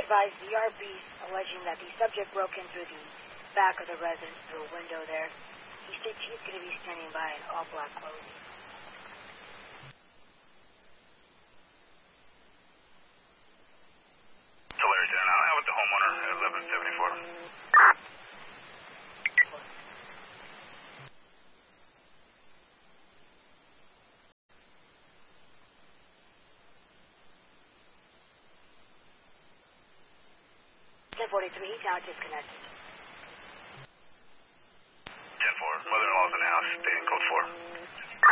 advised BRB, alleging that the subject broke in through the back of the residence through a window there. He states he's going to be standing by in all black clothing. Tulare 10, I'll have with the homeowner at 1174. 1043, he's now disconnected. 10-4, mother-in-law's in the house, stay in code 4.